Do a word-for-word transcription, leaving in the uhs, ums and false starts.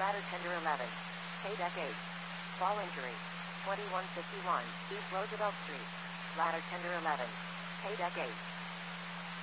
Ladder tender eleven. K-Deck eight. Fall injury. twenty-one fifty-one, East Roosevelt Street. Ladder tender eleven. K-Deck eight.